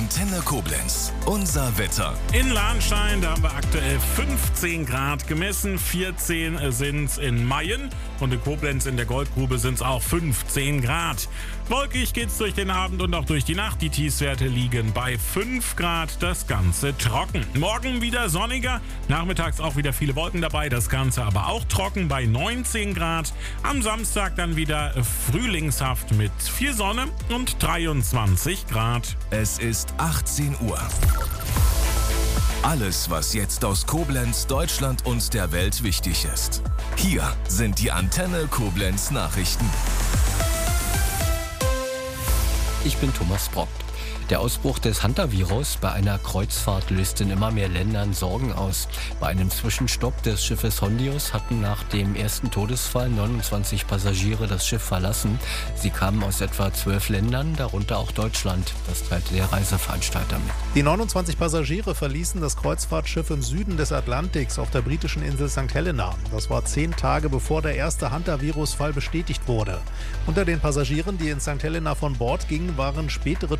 Antenne Koblenz. Unser Wetter. In Lahnstein, da haben wir aktuell 15 Grad gemessen, 14 sind es in Mayen und in Koblenz in der Goldgrube sind es auch 15 Grad. Wolkig geht's durch den Abend und auch durch die Nacht. Die Tiefstwerte liegen bei 5 Grad, das Ganze trocken. Morgen wieder sonniger, nachmittags auch wieder viele Wolken dabei, das Ganze aber auch trocken bei 19 Grad. Am Samstag dann wieder frühlingshaft mit viel Sonne und 23 Grad. Es ist 18 Uhr. Alles, was jetzt aus Koblenz, Deutschland und der Welt wichtig ist. Hier sind die Antenne Koblenz Nachrichten. Ich bin Thomas Brock. Der Ausbruch des Hantavirus bei einer Kreuzfahrt löst in immer mehr Ländern Sorgen aus. Bei einem Zwischenstopp des Schiffes Hondius hatten nach dem ersten Todesfall 29 Passagiere das Schiff verlassen. Sie kamen aus etwa 12 Ländern, darunter auch Deutschland. Das teilte der Reiseveranstalter mit. Die 29 Passagiere verließen das Kreuzfahrtschiff im Süden des Atlantiks auf der britischen Insel St. Helena. Das war 10 Tage bevor der erste Hantavirus-Fall bestätigt wurde. Unter den Passagieren, die in St. Helena von Bord gingen, waren spätere